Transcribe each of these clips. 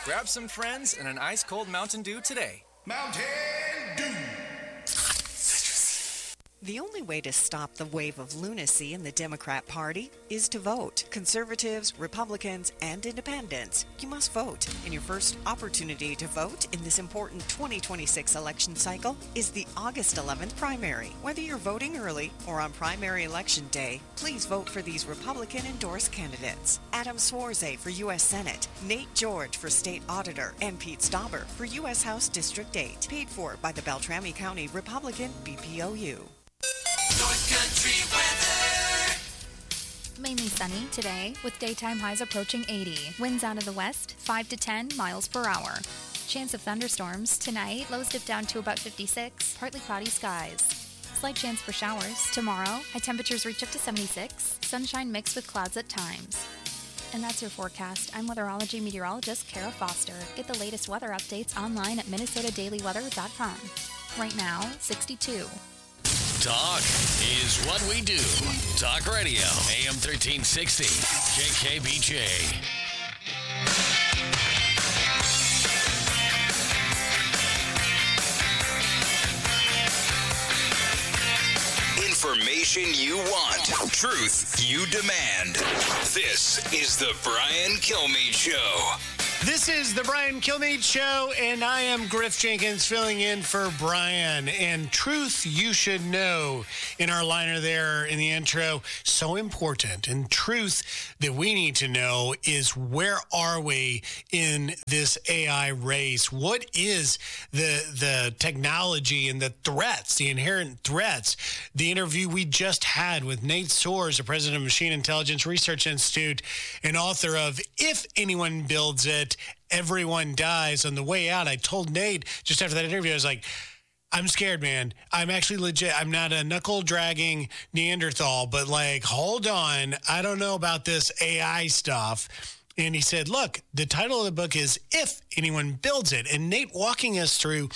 Grab some friends and an ice-cold Mountain Dew today. Mountain Dew. The only way to stop the wave of lunacy in the Democrat Party is to vote. Conservatives, Republicans, and independents, you must vote. And your first opportunity to vote in this important 2026 election cycle is the August 11th primary. Whether you're voting early or on primary election day, please vote for these Republican-endorsed candidates. Adam Swarze for U.S. Senate, Nate George for State Auditor, and Pete Stauber for U.S. House District 8. Paid for by the Beltrami County Republican BPOU. North Country weather. Mainly sunny today with daytime highs approaching 80. Winds out of the west, 5 to 10 miles per hour. Chance of thunderstorms tonight, lows dip down to about 56, partly cloudy skies. Slight chance for showers. Tomorrow, high temperatures reach up to 76, sunshine mixed with clouds at times. And that's your forecast. I'm weatherology meteorologist Kara Foster. Get the latest weather updates online at minnesotadailyweather.com. Right now, 62. Talk is what we do. Talk Radio, AM 1360, KKBJ. Information you want. Truth you demand. This is the Brian Kilmeade Show. This is the Brian Kilmeade Show, and I am Griff Jenkins filling in for Brian. And truth you should know in our liner there in the intro, so important. And truth that we need to know is, where are we in this AI race? What is the technology and the threats, the inherent threats? The interview we just had with Nate Soares, the president of Machine Intelligence Research Institute and author of If Anyone Builds It, Everyone Dies. On the way out, I told Nate just after that interview, I was like, I'm scared, man. I'm actually legit. I'm not a knuckle-dragging Neanderthal, but like, hold on. I don't know about this AI stuff. And he said, look, the title of the book is If Anyone Builds It. And Nate walking us through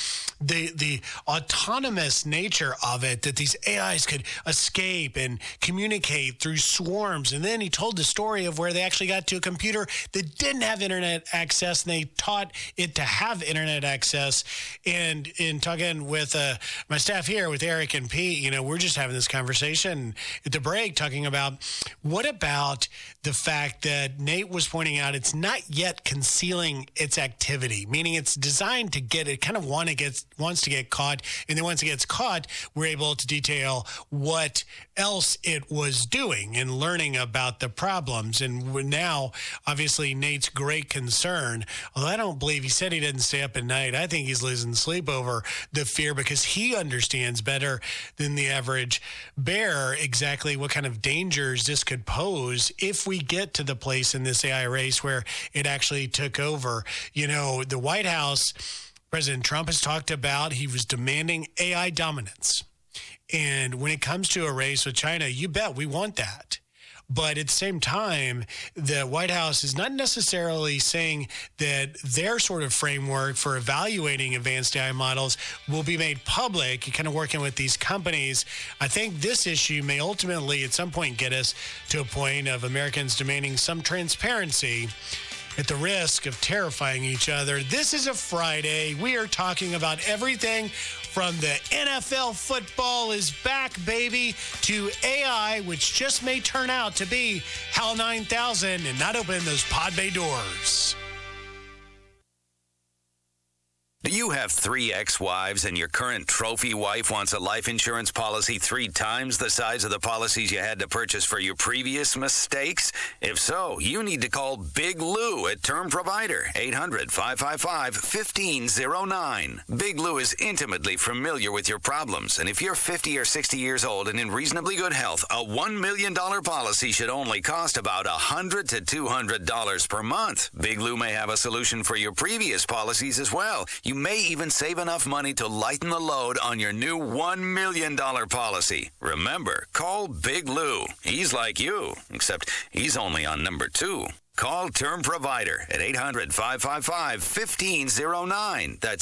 the autonomous nature of it, that these AIs could escape and communicate through swarms. And then he told the story of where they actually got to a computer that didn't have internet access, and they taught it to have internet access. And in talking with my staff here, with Eric and Pete, you know, we're just having this conversation at the break talking about, what about the fact that Nate was pointing out it's not yet concealing its activity, meaning it's designed to get it, kind of wants to get caught, and then once it gets caught, we're able to detail what else it was doing and learning about the problems. And now, obviously, Nate's great concern, although I don't believe, he said he didn't stay up at night, I think he's losing sleep over the fear, because he understands better than the average bear exactly what kind of dangers this could pose if we get to the place in this AI race where it actually took over. You know, the White House, President Trump has talked about, he was demanding AI dominance. And when it comes to a race with China, you bet we want that. But at the same time, the White House is not necessarily saying that their sort of framework for evaluating advanced AI models will be made public. You're kind of working with these companies. I think this issue may ultimately at some point get us to a point of Americans demanding some transparency at the risk of terrifying each other. This is a Friday. We are talking about everything from the NFL football is back, baby, to AI, which just may turn out to be HAL 9000 and not open those pod bay doors. Do you have 3 ex-wives and your current trophy wife wants a life insurance policy 3 times the size of the policies you had to purchase for your previous mistakes? If so, you need to call Big Lou at Term Provider, 800-555-1509. Big Lou is intimately familiar with your problems, and if you're 50 or 60 years old and in reasonably good health, a $1 million policy should only cost about $100 to $200 per month. Big Lou may have a solution for your previous policies as well. You may even save enough money to lighten the load on your new $1 million policy. Remember, call Big Lou. He's like you, except he's only on number 2. Call Term Provider at 800-555-1509. That's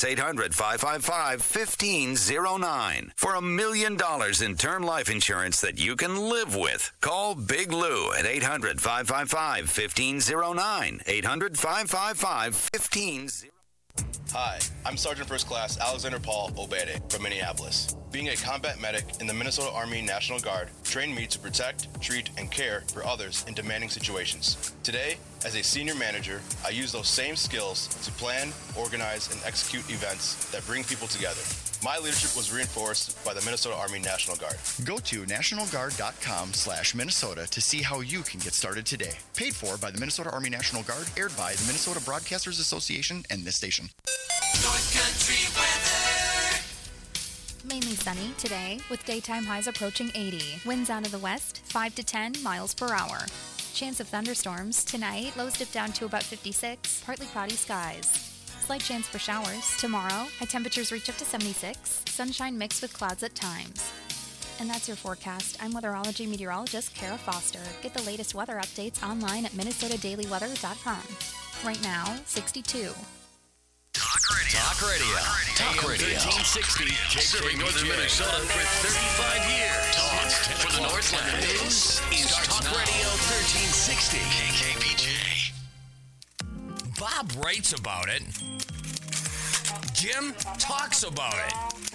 800-555-1509. For $1 million in term life insurance that you can live with. Call Big Lou at 800-555-1509. 800-555-1509. Hi, I'm Sergeant First Class Alexander Paul Obede from Minneapolis. Being a combat medic in the Minnesota Army National Guard trained me to protect, treat, and care for others in demanding situations. Today, as a senior manager, I use those same skills to plan, organize, and execute events that bring people together. My leadership was reinforced by the Minnesota Army National Guard. Go to nationalguard.com/Minnesota to see how you can get started today. Paid for by the Minnesota Army National Guard, aired by the Minnesota Broadcasters Association and this station. North Country weather. Mainly sunny today with daytime highs approaching 80. Winds out of the west, 5 to 10 miles per hour. Chance of thunderstorms tonight, lows dip down to about 56, partly cloudy skies. Slight chance for showers. Tomorrow, high temperatures reach up to 76, sunshine mixed with clouds at times. And that's your forecast. I'm weatherology meteorologist Kara Foster. Get the latest weather updates online at minnesotadailyweather.com. Right now, 62. Talk radio. Talk radio. 1360. Serving northern Minnesota for 35 years. Talk for the Northland. This is Talk Radio 1360. KKBJ. Bob writes about it. Jim talks about it.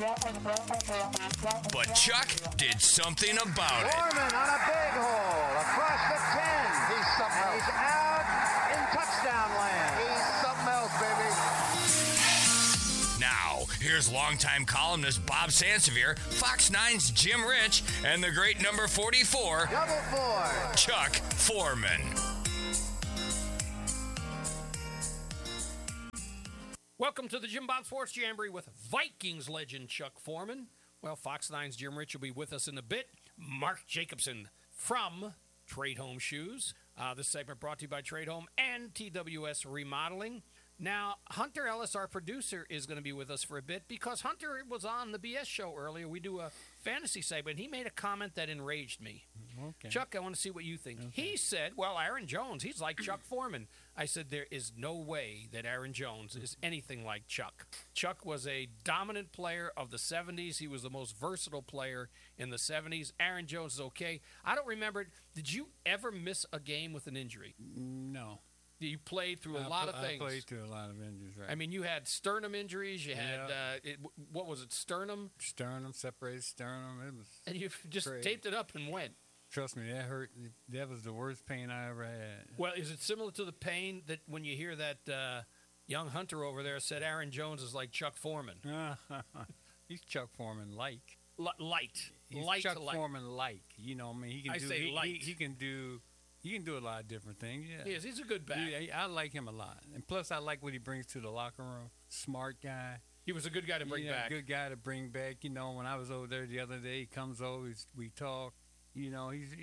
But Chuck did something about it. Foreman on a big hole across the 10. He's something else. He's out in touchdown land. He's something else, baby. Now, here's longtime columnist Bob Sansevier, Fox 9's Jim Rich, and the great number 44, Double 4, Chuck Foreman. Welcome to the Jim Bob Sports Jamboree with Vikings legend Chuck Foreman. Well, Fox 9's Jim Rich will be with us in a bit. Mark Jacobson from Trade Home Shoes. This segment brought to you by Trade Home and TWS Remodeling. Now, Hunter Ellis, our producer, is going to be with us for a bit because Hunter was on the BS show earlier. We do a fantasy segment. He made a comment that enraged me. Okay. Chuck, I want to see what you think. Okay. He said, well, Aaron Jones, he's like Chuck Foreman. I said, there is no way that Aaron Jones is anything like Chuck. Chuck was a dominant player of the 70s. He was the most versatile player in the 70s. Aaron Jones is okay. I don't remember. Did you ever miss a game with an injury? No. You played through a lot of things. I played through a lot of injuries, right. I mean, you had sternum injuries. You had, what was it, sternum? Sternum, separated sternum. It was and you just crazy. taped it up and went. Trust me, that hurt. That was the worst pain I ever had. Well, is it similar to the pain that when you hear that young Hunter over there said Aaron Jones is like Chuck Foreman? He's Chuck Foreman-like. Light. He's Light Chuck to light. Foreman-like. You know, I mean, he can light. He can do a lot of different things. Yeah. Yes, he's a good back. I like him a lot, and plus I like what he brings to the locker room. Smart guy. He was a good guy to bring back. Good guy to bring back. You know, when I was over there the other day, he comes over. We talk. He's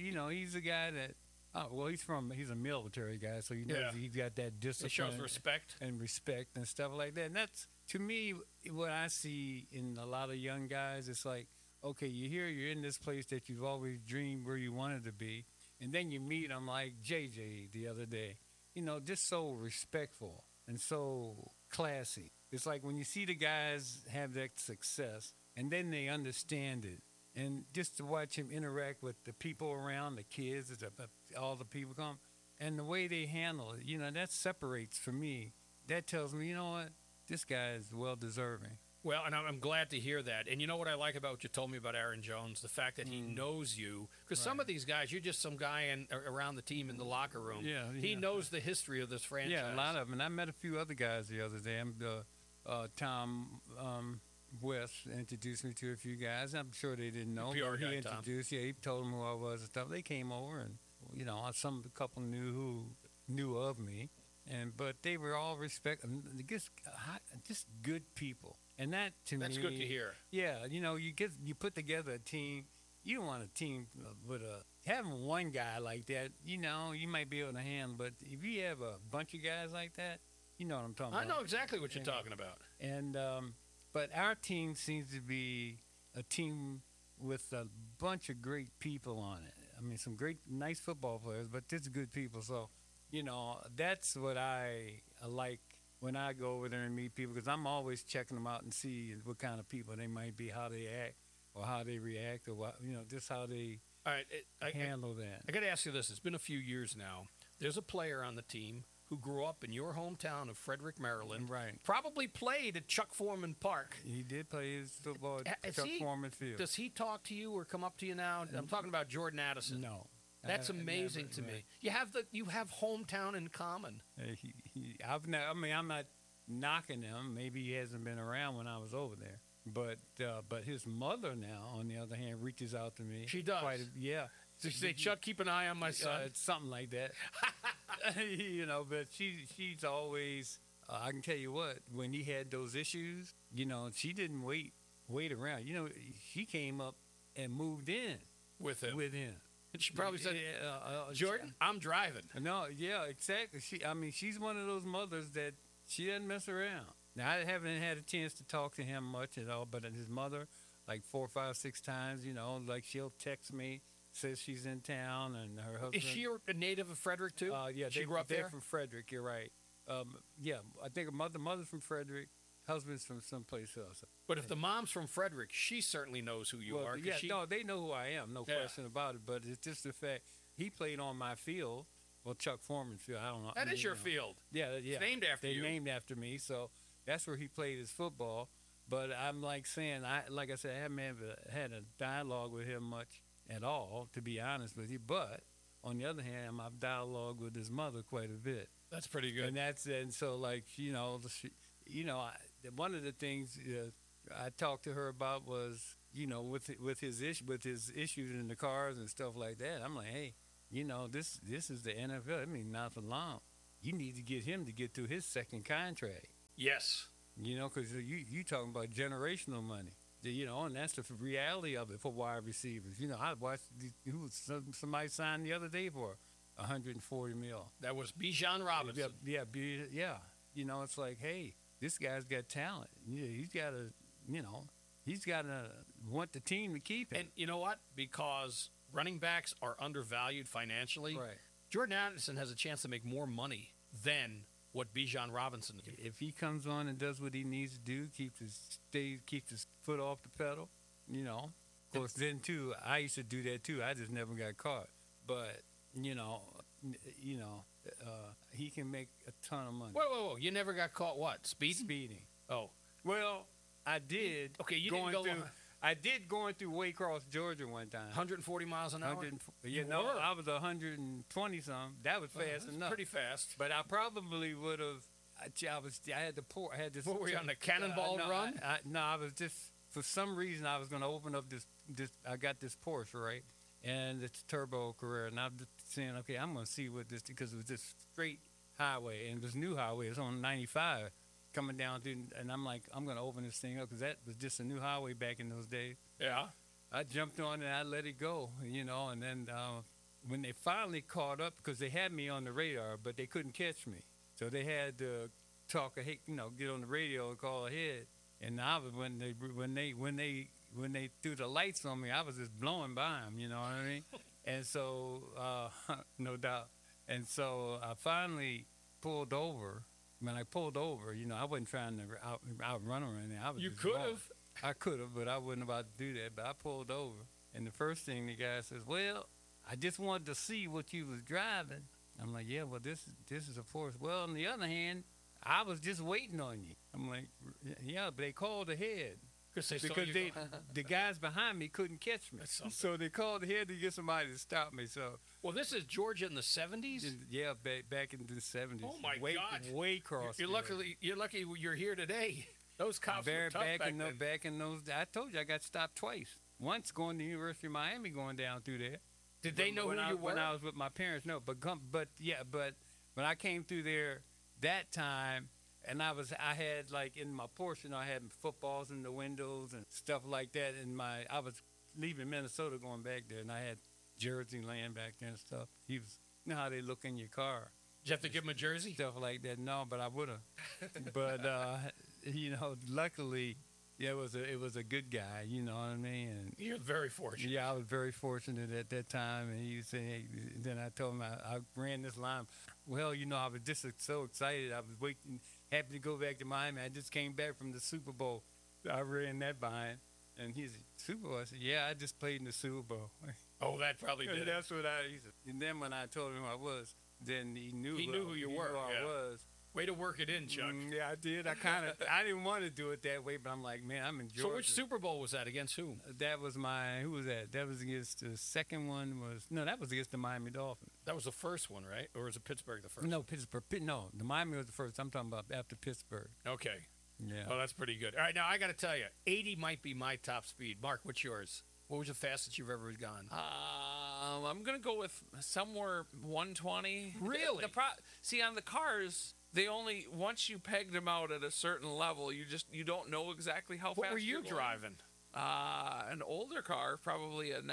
a guy that. Oh well, he's a military guy, so he's got that discipline. It shows respect and stuff like that. And that's to me what I see in a lot of young guys. It's like, okay, you're in this place that you've always dreamed where you wanted to be. And then you meet them like JJ the other day, just so respectful and so classy. It's like when you see the guys have that success and then they understand it. And just to watch him interact with the people around, the kids, all the people come, and the way they handle it, that separates for me. That tells me, you know what, this guy is well-deserving. Well, and I'm glad to hear that. And you know what I like about what you told me about Aaron Jones? The fact that he knows you. Because some of these guys, you're just some guy around the team in the locker room. Yeah. He knows the history of this franchise. Yeah, a lot of them. And I met a few other guys the other day. Tom West introduced me to a few guys. I'm sure they didn't know. The PR but he guy, introduced, Tom. he told them who I was and stuff. They came over and, a couple knew of me. But they were all just good people. And that, to me... That's good to hear. Yeah, you put together a team. You don't want a team with having one guy like that, you might be able to handle. But if you have a bunch of guys like that, you know what I'm talking about. I know exactly what you're talking about. And but our team seems to be a team with a bunch of great people on it. I mean, some nice football players, but just good people. So you know, that's what I like when I go over there and meet people, because I'm always checking them out and see what kind of people they might be, how they act or how they react, or what, you know, just how they All right, handle that. I got to ask you this. It's been a few years now. There's a player on the team who grew up in your hometown of Frederick, Maryland. Right. Probably played at Chuck Foreman Park. He did play his football at Chuck Foreman Field. Does he talk to you or come up to you now? I'm talking about Jordan Addison. No. That's amazing to me. You have hometown in common. I'm not knocking him. Maybe he hasn't been around when I was over there. But his mother now, on the other hand, reaches out to me. She does. Yeah. So she say, Chuck, keep an eye on my son. It's something like that. You know, but she's always. I can tell you what, when he had those issues, you know, she didn't wait around. You know, she came up and moved in with him. And she probably said, Jordan, I'm driving. No, yeah, exactly. She's one of those mothers that she doesn't mess around. Now, I haven't had a chance to talk to him much at all, but his mother, like 4, 5, 6 times, you know, like she'll text me, says she's in town, and her husband. Is she a native of Frederick, too? Yeah, she grew up there? They're from Frederick, you're right. Yeah, I think mother's from Frederick, husband's from someplace else. But if the mom's from Frederick, she certainly knows who you are. Yeah, no, they know who I am, no question about it. But it's just the fact he played on my field, well, Chuck Foreman field. I don't know. That is your field. Yeah. It's named after you. They named after me, so that's where he played his football. But I'm like saying, like I said, I haven't ever had a dialogue with him much at all, to be honest with you. But on the other hand, I've dialogued with his mother quite a bit. That's pretty good. And so like one of the things I talked to her about was, you know, with his issues in the cars and stuff like that. I'm like, hey, you know, this is the NFL. I mean, not for long. You need to get him to get through his second contract. Yes. You know, because you talking about generational money. You know, and that's the reality of it for wide receivers. You know, I watched somebody signed the other day for $140 million. That was Bijan Robinson. Yeah. You know, it's like, hey, this guy's got talent. Yeah, he's got to want the team to keep him. And you know what? Because running backs are undervalued financially. Right. Jordan Addison has a chance to make more money than what Bijan Robinson did. If he comes on and does what he needs to do, keeps his foot off the pedal, you know. Of course, then too, I used to do that too. I just never got caught. But you know, he can make a ton of money. Whoa! You never got caught? What? Speeding? Oh, well, I did. Okay, you didn't go. I did going through Waycross, Georgia one time. 140 miles an hour? I was 120 something. That was fast enough. Pretty fast. But I probably would have. I had this. What were you on the cannonball run? I was just, for some reason, I was going to open up this. I got this Porsche, right? And it's Turbo Carrera. And I'm just saying, okay, I'm going to see what this, because it was just straight highway. And it was new highway. It's on 95. Coming down through, and I'm like, I'm going to open this thing up, because that was just a new highway back in those days. Yeah. I jumped on and I let it go, you know, and then when they finally caught up, because they had me on the radar, but they couldn't catch me. So they had to get on the radio and call ahead. And I was, when they threw the lights on me, I was just blowing by them, you know what I mean? And so, no doubt. And so I finally pulled over. When I pulled over, you know, I wasn't trying to outrun her or anything. You could have. I could have, but I wasn't about to do that. But I pulled over, and the first thing the guy says, "Well, I just wanted to see what you was driving." I'm like, "Yeah, well, this is a Porsche." Well, on the other hand, I was just waiting on you. I'm like, "Yeah," but they called ahead. Because the guys behind me couldn't catch me. So they called ahead to get somebody to stop me. So, well, this is Georgia in the 70s? Yeah, back in the 70s. Oh, my God. Waycross. You're lucky you're here today. Those cops were tough back in those. I told you I got stopped twice. Once going to the University of Miami, going down through there. Did they know who you were? When I was with my parents, no. But when I came through there that time, and I had, like, in my Porsche, I had footballs in the windows and stuff like that. I was leaving Minnesota going back there, and I had jersey laying back there and stuff. You know how they look in your car. Did you have to give him a jersey? Stuff like that. No, but I would have. But, you know, luckily, yeah, it was a good guy, you know what I mean? And you're very fortunate. Yeah, I was very fortunate at that time. And he said, then I told him I ran this line. Well, I was just so excited. I was waiting, happy to go back to Miami. I just came back from the Super Bowl. I ran that behind. And he said, Super Bowl? I said, yeah, I just played in the Super Bowl. Oh, that probably did. That's what he said. And then when I told him I was, then he knew who you were. I was. Way to work it in, Chuck. Yeah, I did. I didn't want to do it that way, but I'm like, man, I'm in Georgia. So which Super Bowl was that? Against who? That was who was that? That was against the second one that was against the Miami Dolphins. That was the first one, right? Or was it Pittsburgh the first? No, Pittsburgh. No, the Miami was the first. I'm talking about after Pittsburgh. Okay. Yeah. Oh, that's pretty good. All right, now I got to tell you, 80 might be my top speed. Mark, what's yours? What was the fastest you've ever gone? I'm going to go with somewhere 120. Really? See, on the cars, they only, once you pegged them out at a certain level, you don't know exactly how fast What were you you're going. driving? An older car, probably a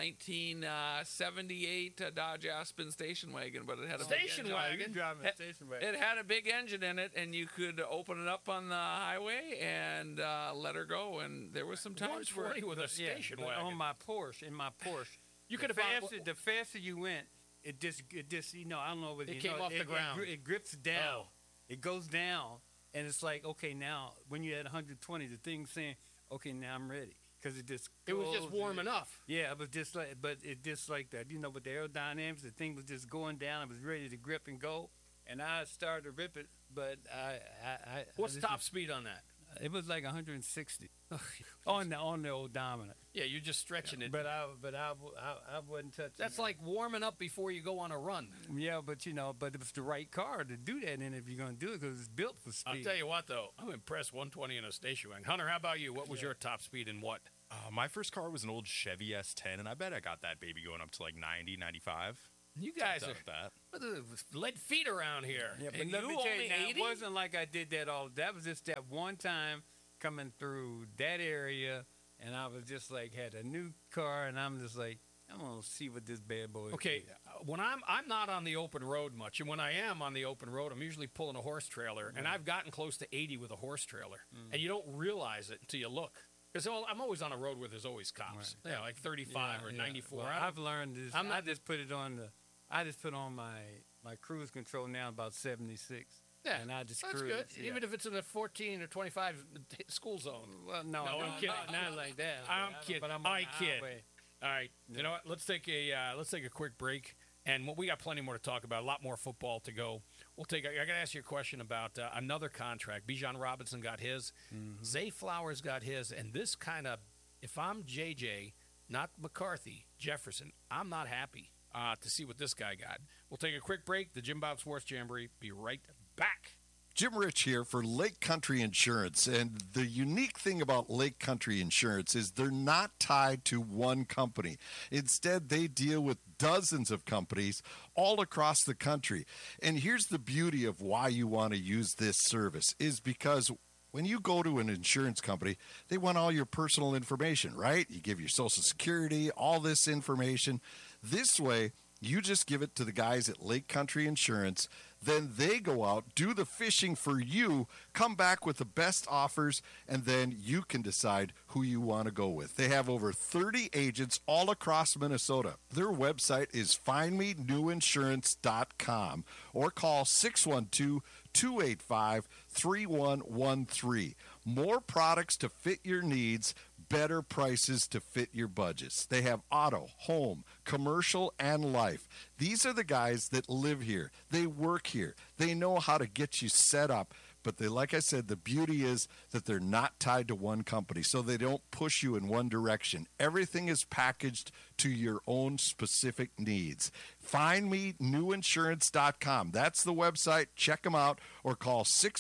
1978 Dodge Aspen station wagon, but it had a station wagon. It had a big engine in it, and you could open it up on the highway and let her go. And there was some times where with a station wagon on my Porsche. You could have the faster you went, it just I don't know whether it came off the ground. It grips down. It goes down, and it's like, okay, now when you're at 120, the thing's saying, okay, now I'm ready. Because it was just warm enough. Yeah, but it just like that. With the aerodynamics, the thing was just going down. I was ready to grip and go, and I started to rip it. But what's top speed on that? It was like 160 on the odometer. Yeah, you're just stretching it. But I wouldn't touch it. That's like warming up before you go on a run. Yeah, but it was the right car to do that in if you're going to do it because it's built for speed. I'll tell you what, though, I'm impressed 120 in a station wagon. Hunter, how about you? What was your top speed and what? My first car was an old Chevy S10, and I bet I got that baby going up to like 90, 95. You guys are lead feet around here. Yeah, but let me tell you, it wasn't like I did that all. That was just that one time coming through that area, and I was just like had a new car, and I'm just like, I'm gonna see what this bad boy. Okay, when I'm not on the open road much, and when I am on the open road, I'm usually pulling a horse trailer, and I've gotten close to 80 with a horse trailer, and you don't realize it until you look. Because I'm always on a road where there's always cops. Right. Yeah, like 35 or 94. Well, I've learned this. I just put it on my cruise control now about 76. Yeah, and I just that's cruise. Good. Yeah. Even if it's in a 14 or 25 school zone. Well, no, I'm kidding. Not like that. I'm kidding. But I'm I kid. Highway. All right. Yeah. You know what? Let's take a quick break, and we got plenty more to talk about. A lot more football to go. I got to ask you a question about another contract. Bijan Robinson got his. Mm-hmm. Zay Flowers got his. And this kind of, if I'm JJ, not McCarthy, Jefferson, I'm not happy to see what this guy got. We'll take a quick break. The Jim Bob Sports Jamboree. Be right back. Jim Rich here for Lake Country Insurance. And the unique thing about Lake Country Insurance is they're not tied to one company. Instead, they deal with dozens of companies all across the country. And here's the beauty of why you want to use this service is because when you go to an insurance company, they want all your personal information, right? You give your Social Security, all this information. This way, you just give it to the guys at Lake Country Insurance. Then they go out, do the fishing for you, come back with the best offers, and then you can decide who you want to go with. They have over 30 agents all across Minnesota. Their website is findmenewinsurance.com or call 612-285-3113. More products to fit your needs, better prices to fit your budgets. They have auto, home, commercial, and life. These are the guys that live here. They work here. They know how to get you set up. But like I said, the beauty is that they're not tied to one company, so they don't push you in one direction. Everything is packaged to your own specific needs. FindMeNewInsurance.com. That's the website. Check them out or call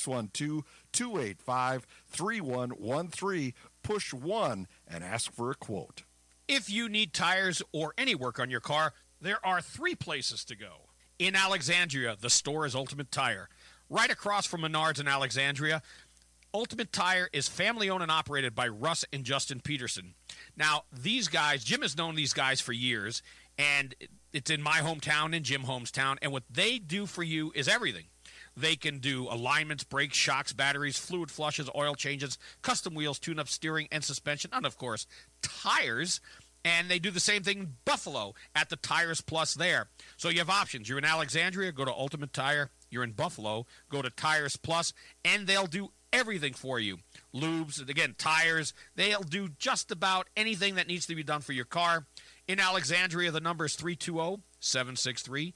612-285-3113. Push 1 and ask for a quote. If you need tires or any work on your car, there are 3 places to go. In Alexandria, the store is Ultimate Tire. Right across from Menards in Alexandria, Ultimate Tire is family-owned and operated by Russ and Justin Peterson. Now, these guys, Jim has known these guys for years, and it's in my hometown, in Jim Holmes' town, and what they do for you is everything. They can do alignments, brakes, shocks, batteries, fluid flushes, oil changes, custom wheels, tune-up, steering, and suspension, and, of course, tires. And they do the same thing in Buffalo at the Tires Plus there. So you have options. You're in Alexandria, go to Ultimate Tire. you're in Buffalo, go to Tires Plus, and they'll do everything for you. Lubes, and again, tires, they'll do just about anything that needs to be done for your car. In Alexandria, the number is 320-763-9618,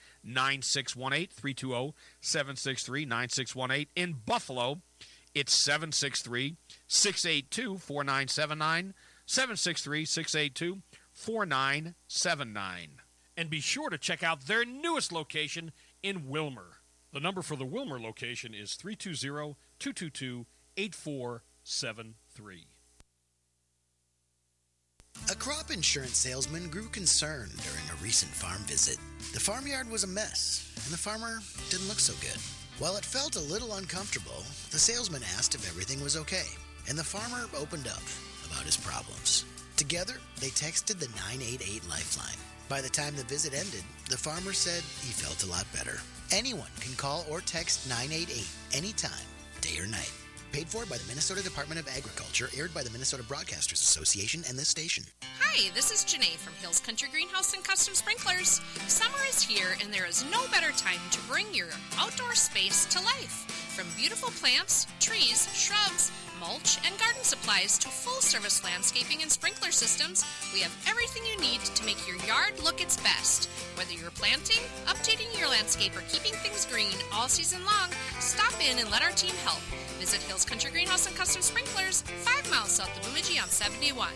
320-763-9618. In Buffalo, it's 763-682-4979, 763-682-4979. And be sure to check out their newest location in Wilmer. The number for the Wilmer location is 320-222-8473. A crop insurance salesman grew concerned during a recent farm visit. The farmyard was a mess, and the farmer didn't look so good. While it felt a little uncomfortable, the salesman asked if everything was okay, and the farmer opened up about his problems. Together, they texted the 988 Lifeline. By the time the visit ended, the farmer said he felt a lot better. Anyone can call or text 988 anytime, day or night. Paid for by the Minnesota Department of Agriculture, aired by the Minnesota Broadcasters Association and this station. Hi, this is Janae from Hills Country Greenhouse and Custom Sprinklers. Summer is here, and there is no better time to bring your outdoor space to life. From beautiful plants, trees, shrubs, mulch, and garden supplies to full-service landscaping and sprinkler systems, we have everything you need to make your yard look its best. Whether you're planting, updating your landscape, or keeping things green all season long, stop in and let our team help. Visit Hills Country Greenhouse and Custom Sprinklers, 5 miles south of Bemidji on 71.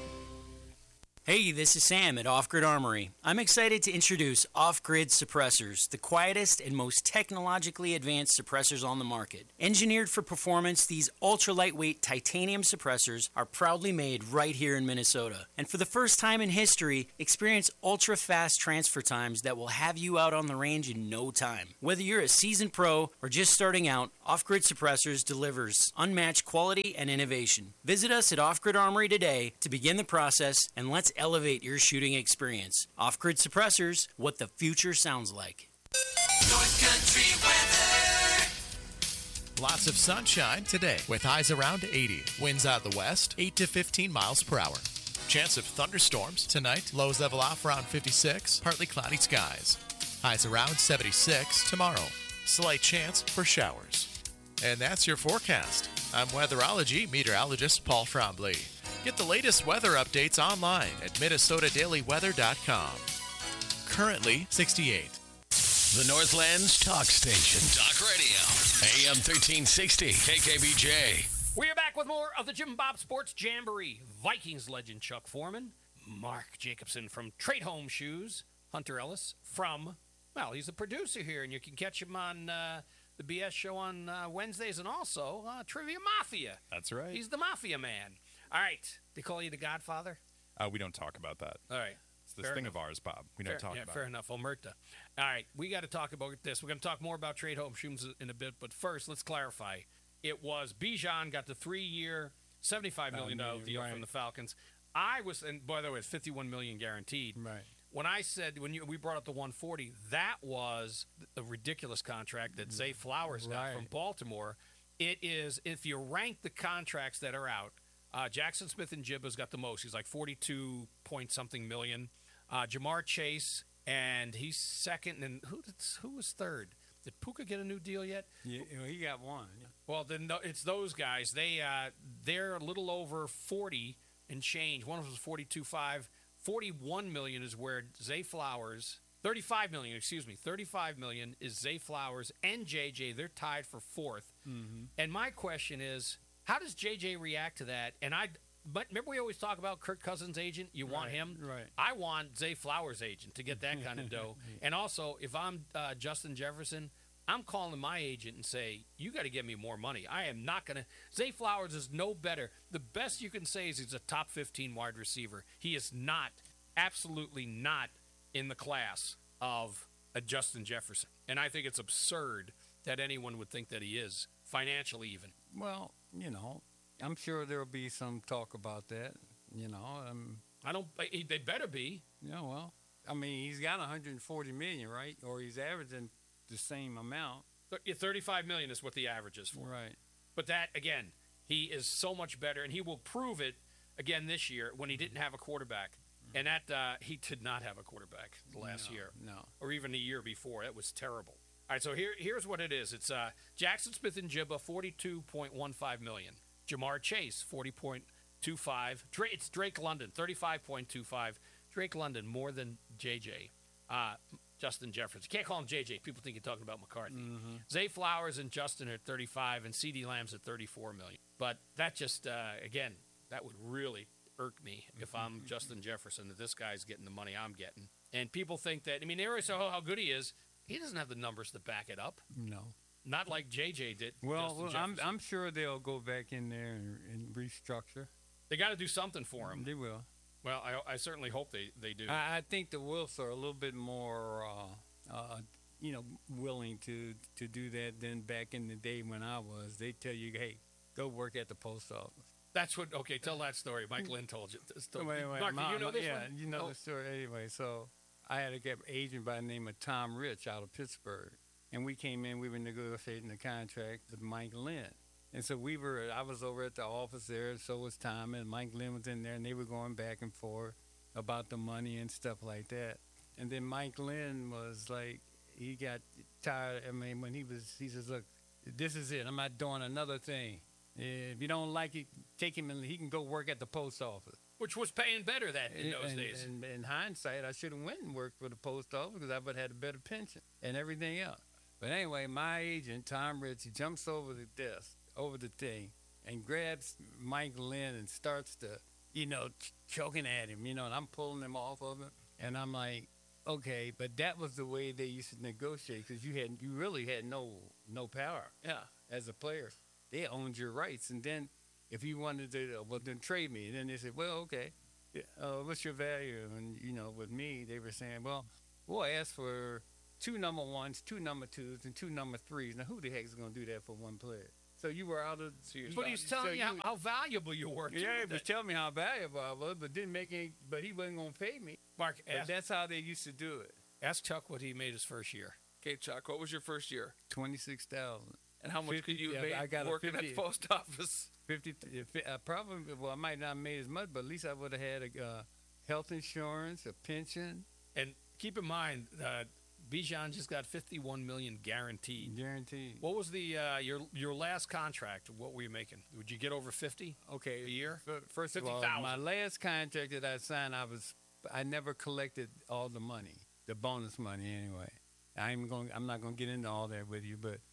Hey, this is Sam at Off Grid Armory. I'm excited to introduce Off Grid Suppressors, the quietest and most technologically advanced suppressors on the market. Engineered for performance, these ultra-lightweight titanium suppressors are proudly made right here in Minnesota. And for the first time in history, experience ultra-fast transfer times that will have you out on the range in no time. Whether you're a seasoned pro or just starting out, Off Grid Suppressors delivers unmatched quality and innovation. Visit us at Off Grid Armory today to begin the process, and let's elevate your shooting experience. Off-Grid Suppressors, what the future sounds like. North Country weather. Lots of sunshine today with highs around 80. Winds out of the west, 8 to 15 miles per hour. Chance of thunderstorms tonight. Lows level off around 56. Partly cloudy skies. Highs around 76 tomorrow. Slight chance for showers. And that's your forecast. I'm weatherology meteorologist Paul Frombley. Get the latest weather updates online at minnesotadailyweather.com. Currently 68. The Northland's talk station. Talk Radio. AM 1360. KKBJ. We are back with more of the Jim Bob Sports Jamboree. Vikings legend Chuck Foreman, Mark Jacobson from Trade Home Shoes, Hunter Ellis from, well, he's the producer here, and you can catch him on the BS show on Wednesdays and also Trivia Mafia. That's right. He's the Mafia man. All right. They call you the Godfather? We don't talk about that. All right. It's this thing of ours, Bob. We don't talk about it. Fair enough. Omerta. All right. We got to talk about this. We're going to talk more about Trade Home Shoes in a bit, but first, let's clarify. It was Bijan got the 3-year, $75 million deal from the Falcons. And by the way, it's $51 million guaranteed. Right. When I said, we brought up the 140, that was a ridiculous contract that Zay Flowers got from Baltimore. It is, if you rank the contracts that are out, Jackson Smith and Jibba's got the most. He's like 42 point something million. Jamar Chase, and he's second. And who was third? Did Puka get a new deal yet? Yeah, he got one. Well, then it's those guys. They're a little over 40 and change. One of them was 42.5. 41 million is where Zay Flowers. 35 million. Is Zay Flowers and JJ. They're tied for fourth. Mm-hmm. And my question is, how does JJ react to that? But remember we always talk about Kirk Cousins' agent? You want him? Right. I want Zay Flowers' agent to get that kind of dough. And also, if I'm Justin Jefferson, I'm calling my agent and say, you got to give me more money. I am not going to. Zay Flowers is no better. The best you can say is he's a top 15 wide receiver. He is not, absolutely not in the class of a Justin Jefferson. And I think it's absurd that anyone would think that he is, financially even. Well, I'm sure there'll be some talk about that. They better be. Yeah, well, I mean, he's got $140 million, right? Or he's averaging the same amount. $35 million is what the average is for. Right. But that, again, he is so much better, and he will prove it again this year when he didn't have a quarterback. And that he did not have a quarterback last year. No. Or even the year before. That was terrible. All right, so here's what it is. It's Jackson Smith and Jibba, $42.15 million. Jamar Chase, $40.25. It's Drake London, $35.25. Drake London, more than JJ. Justin Jefferson. You can't call him JJ. People think you're talking about McCarthy. Mm-hmm. Zay Flowers and Justin are at 35, and CeeDee Lamb's at $34 million. But that just, again, that would really irk me if I'm Justin Jefferson, that this guy's getting the money I'm getting. And people think that, I mean, they always say how good he is. He doesn't have the numbers to back it up. No. Not like JJ did. Well, I'm sure they'll go back in there and restructure. They got to do something for him. They will. Well, I certainly hope they do. I think the Wilfs are a little bit more, willing to do that than back in the day when I was. They tell you, hey, go work at the post office. That's what. Okay, tell that story. Mike Lynn told you. Wait, Mark, you know this yeah, one? you know the story anyway. So I had an agent by the name of Tom Rich out of Pittsburgh, and we came in. We were negotiating the contract with Mike Lynn, and so I was over at the office there, and so was Tom, and Mike Lynn was in there, and they were going back and forth about the money and stuff like that. And then Mike Lynn was like, he got tired. I mean, when he says, look, this is it. I'm not doing another thing. If you don't like it, take him and he can go work at the post office. Which was paying better in those days. And in hindsight, I should have went and worked for the post office because I would have had a better pension and everything else. But anyway, my agent, Tom Rich, he jumps over the desk, over the thing, and grabs Mike Lynn and starts to, choking at him, and I'm pulling him off of him. And I'm like, okay, but that was the way they used to negotiate because you really had no power. Yeah. As a player. They owned your rights. And then if you wanted to, then trade me. And then they said, well, okay, what's your value? And, with me, they were saying, well, we'll ask for 2 number 1s, 2 number 2s, and 2 number 3s. Now, who the heck is going to do that for one player? So you were out of... But he's telling you how valuable you were. Yeah, he was telling me how valuable I was, but but he wasn't going to pay me. Mark, that's how they used to do it. Ask Chuck what he made his first year. Okay, Chuck, what was your first year? $26,000. And how much could you have made working at the post office? 50. Probably. Well, I might not have made as much, but at least I would have had a health insurance, a pension. And keep in mind, Bijan just got $51 million guaranteed. Guaranteed. What was the your last contract? What were you making? Would you get over 50? Okay, a year. First of all, my last contract that I signed, I never collected all the money, the bonus money anyway. I'm not gonna get into all that with you, but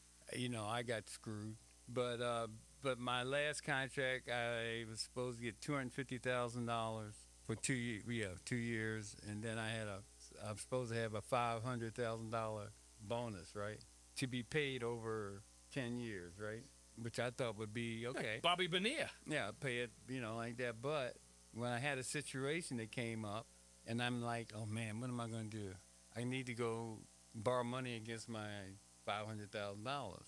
I got screwed. But my last contract, I was supposed to get $250,000 for 2 years. Yeah, 2 years, and then I'm supposed to have a $500,000 bonus, right, to be paid over 10 years, right, which I thought would be okay. Bobby Bonilla. Yeah, pay it, like that. But when I had a situation that came up, and I'm like, oh man, what am I going to do? I need to go borrow money against my $500,000. Well,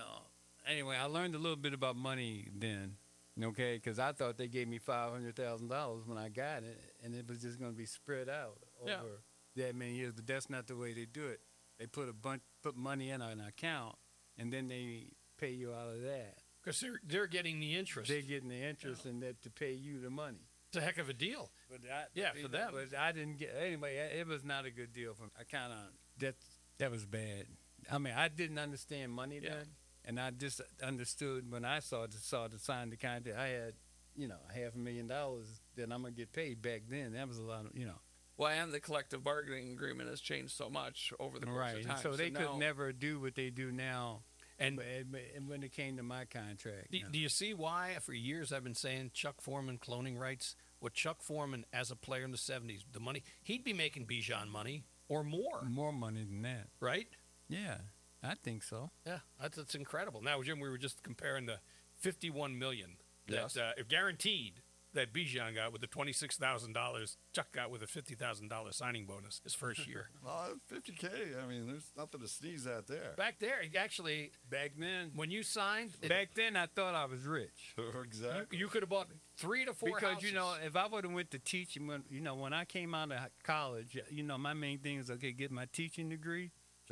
anyway, I learned a little bit about money then, okay, because I thought they gave me $500,000 when I got it, and it was just going to be spread out over that many years. But that's not the way they do it. They put money in an account, and then they pay you out of that. Because they're getting the interest. They're getting the interest in that to pay you the money. It's a heck of a deal. But for them. But I didn't get anyway. It was not a good deal for me. I kind of that was bad. I mean, I didn't understand money then, and I just understood when I saw to sign the contract. I had, $500,000 that I'm gonna get paid back then. That was a lot of, Well, and the collective bargaining agreement has changed so much over the course of time. So they could never do what they do now. And when it came to my contract. Do you see why, for years, I've been saying Chuck Foreman cloning rights? What Chuck Foreman, as a player in the 70s, the money, he'd be making Bijan money or more. More money than that. Right? Yeah, I think so. Yeah, that's incredible. Now, Jim, we were just comparing the $51 million that guaranteed that Bijan got with the $26,000 Chuck got with a $50,000 signing bonus his first year. Well, $50K, I mean, there's nothing to sneeze at there. Back there, actually, back then, when you signed, back then I thought I was rich. Exactly. You could have bought 3 to 4 because houses. if I would have went to teaching, when I came out of college, my main thing is get my teaching degree.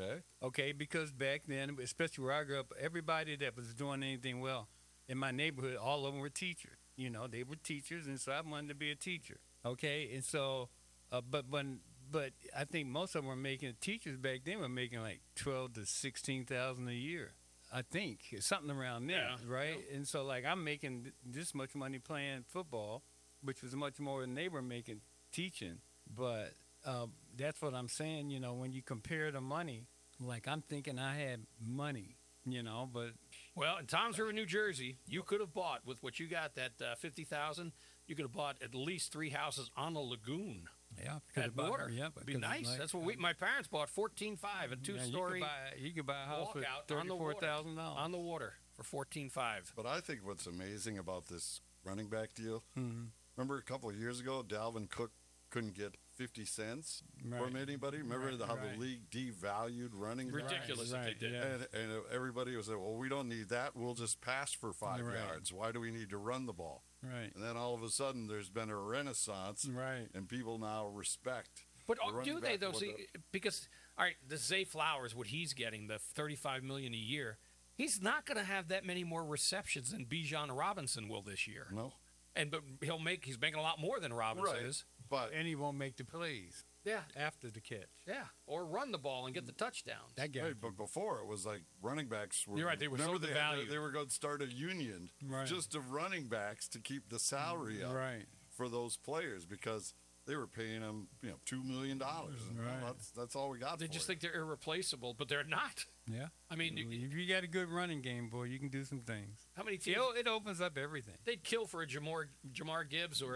Okay, because back then, especially where I grew up, everybody that was doing anything well in my neighborhood, all of them were teachers. They were teachers, and so I wanted to be a teacher. Okay, and so, but But I think most of them were making, teachers back then were making like 12 to 16,000 a year. I think something around there, right? And so like I'm making this much money playing football, which was much more than they were making teaching. But that's what I'm saying. You know, when you compare the money, like I'm thinking I had money, you know, but Well, in Toms River, New Jersey, you could have bought with what you got, that $50,000. You could have bought at least 3 houses on the lagoon. Yeah, at water. It'd be nice. Like, That's what my parents bought. 14.5, a 2-story. You could buy a house for $34,000 on the water for 14.5. But I think what's amazing about this running back deal. Remember a couple of years ago, Dalvin Cook couldn't get 50 cents from anybody. Remember how the league devalued running backs? Ridiculous that they did. And everybody was like, well, we don't need that. We'll just pass for 5 yards. Why do we need to run the ball? Right. And then all of a sudden, there's been a renaissance. Right. And people now respect. But the running do they, back though? with See, because, all right, the Zay Flowers, what he's getting, the $35 million a year, he's not going to have that many more receptions than Bijan Robinson will this year. No. But he's making a lot more than Robinson is. And he won't make the plays. Yeah. After the catch. Yeah. Or run the ball and get the touchdown. That guy. Right, but before it was like running backs were. You're right. They were so devalued. They were going to start a union just of running backs to keep the salary up for those players because they were paying them, $2 million. And that's all we got. They just think they're irreplaceable, but they're not. Yeah. I mean, if you got a good running game, boy, you can do some things. How many teams? It opens up everything. They'd kill for a Jamar Gibbs or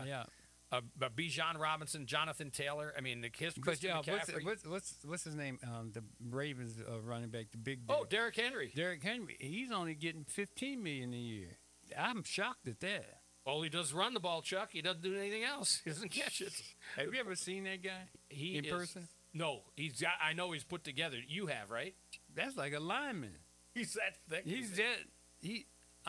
a Bijan Robinson, Jonathan Taylor. I mean, Christian McCaffrey. What's his name? The Ravens running back, the big. Oh, Derrick Henry. Derrick Henry. He's only getting $15 million a year. I'm shocked at that. All he does is run the ball, Chuck. He doesn't do anything else. He doesn't catch it. Have you ever seen that guy in person? No. I know he's put together. You have, right? That's like a lineman. He's that thick. He's that.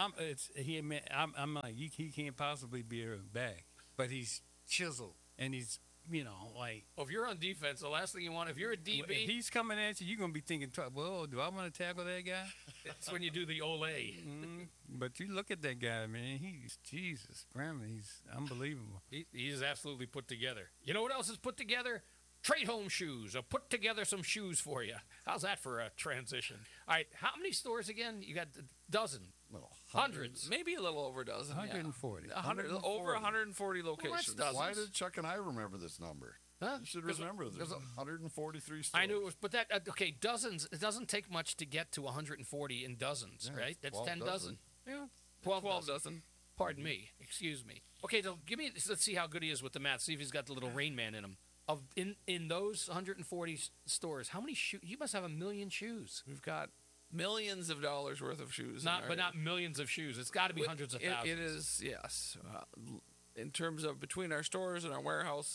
I'm like, he can't possibly be a back, but he's chiseled and he's, like. Well, if you're on defense, the last thing you want, if you're a DB. If he's coming at you, you're going to be thinking, well, do I want to tackle that guy? That's when you do the ole. But you look at that guy, man. He's, Jesus, grandma, he's unbelievable. He is absolutely put together. You know what else is put together? Trade Home Shoes. I'll put together some shoes for you. How's that for a transition? All right, how many stores again? You got a dozen. No, hundreds. Maybe a little over a dozen. 140. 140. Over 140 locations. Why did Chuck and I remember this number? Huh? You should remember this. 143 stores. I knew it was, but dozens. It doesn't take much to get to 140 in dozens, right? That's 10 dozen. Yeah, 12 dozen. Pardon me. Excuse me. Okay, so let's see how good he is with the math. See if he's got the little Rain Man in him. In those 140 stores, how many shoes? You must have 1 million shoes. We've got millions of dollars worth of shoes. But not millions of shoes. It's got to be hundreds of thousands. It is, yes. In terms of between our stores and our warehouse,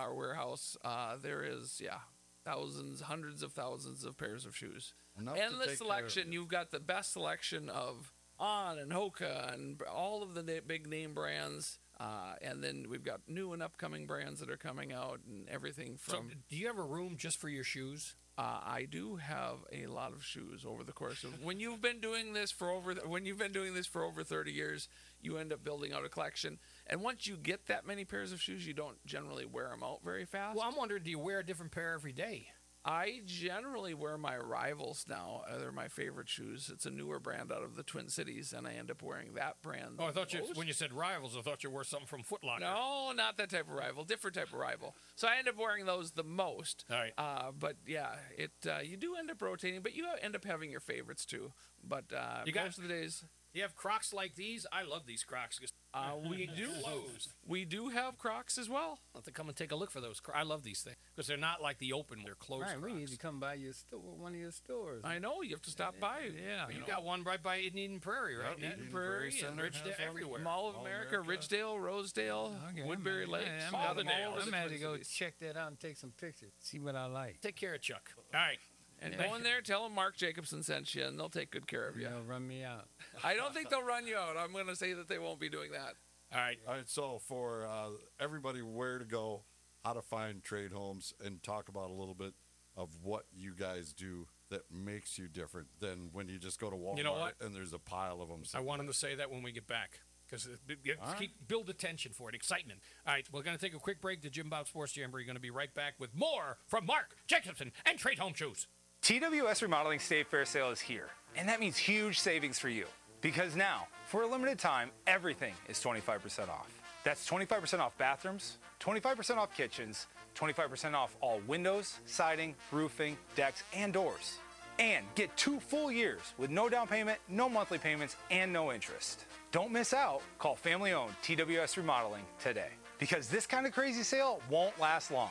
there is, thousands, hundreds of thousands of pairs of shoes. Endless selection. You've got the best selection of On and Hoka and all of the big name brands. And then we've got new and upcoming brands that are coming out and everything from. So, do you have a room just for your shoes? I do have a lot of shoes over the course of when you've been doing this for over 30 years, you end up building out a collection. And once you get that many pairs of shoes, you don't generally wear them out very fast. Well, I'm wondering, do you wear a different pair every day? I generally wear my Rivals now. They're my favorite shoes. It's a newer brand out of the Twin Cities, and I end up wearing that brand. Oh, I thought when you said Rivals, I thought you wore something from Foot Locker. No, not that type of Rival. Different type of Rival. So I end up wearing those the most. All right. But yeah, you do end up rotating, but you end up having your favorites too. But most of the days. You have Crocs like these? I love these Crocs. We do those. We do have Crocs as well. I'll have to come and take a look for those. I love these things because they're not like the open, they're closed. Right, Crocs. we need to come by your store, one of your stores. I know you have to stop by. Yeah, you got one right by Eden Prairie, right? Eden Prairie and Ridgedale, everywhere. Mall of America, Ridgedale, Rosedale, Woodbury Lakes, all the names. I'm going to go check that out and take some pictures. See what I like. Take care of Chuck. All right. And go in there, tell them Mark Jacobson sent you, and they'll take good care of you. They'll run me out. I don't think they'll run you out. I'm going to say that they won't be doing that. All right. So for everybody, where to go, how to find trade homes, and talk about a little bit of what you guys do that makes you different than when you just go to Walmart and there's a pile of them. I want them to say that when we get back. because build attention for it, excitement. All right, we're going to take a quick break. The Jim Bob Sports Jamboree going to be right back with more from Mark Jacobson and Trade Home Shoes. TWS Remodeling Save Fair Sale is here, and that means huge savings for you. Because now, for a limited time, everything is 25% off. That's 25% off bathrooms, 25% off kitchens, 25% off all windows, siding, roofing, decks, and doors. And get 2 full years with no down payment, no monthly payments, and no interest. Don't miss out. Call family-owned TWS Remodeling today, because this kind of crazy sale won't last long.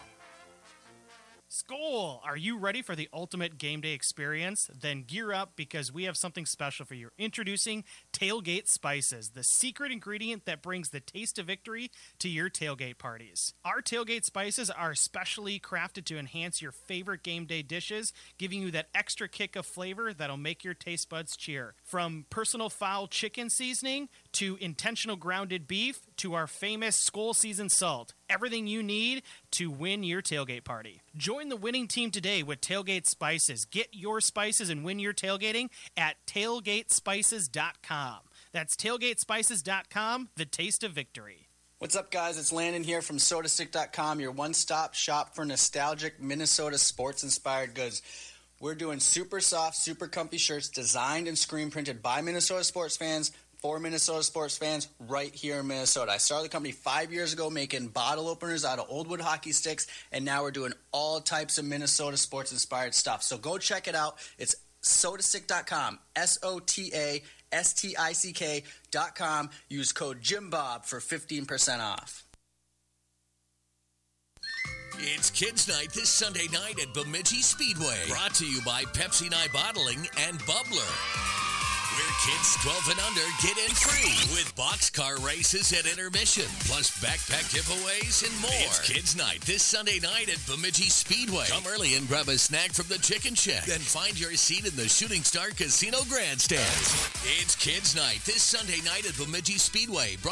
Skol! Are you ready for the ultimate game day experience? Then gear up, because we have something special for you. Introducing Tailgate Spices, the secret ingredient that brings the taste of victory to your tailgate parties. Our Tailgate Spices are specially crafted to enhance your favorite game day dishes, giving you that extra kick of flavor that'll make your taste buds cheer. From personal foul chicken seasoning to intentional grounded beef to our famous Skol seasoned salt. Everything you need to win your tailgate party. Join the winning team today with Tailgate Spices. Get your spices and win your tailgating at tailgatespices.com. That's tailgatespices.com, the taste of victory. What's up, guys? It's Landon here from SodaStick.com, your one-stop shop for nostalgic Minnesota sports-inspired goods. We're doing super soft, super comfy shirts designed and screen printed by Minnesota sports fans for Minnesota sports fans right here in Minnesota. I started the company 5 years ago making bottle openers out of old wood hockey sticks, and now we're doing all types of Minnesota sports-inspired stuff. So go check it out. It's SodaStick.com, SotaStick.com. Use code JimBob for 15% off. It's Kids Night this Sunday night at Bemidji Speedway. Brought to you by Pepsi Night Bottling and Bubbler. Where kids 12 and under get in free with boxcar races at intermission, plus backpack giveaways and more. It's Kids Night this Sunday night at Bemidji Speedway. Come early and grab a snack from the Chicken Shack. Then find your seat in the Shooting Star Casino Grandstand. It's Kids Night this Sunday night at Bemidji Speedway.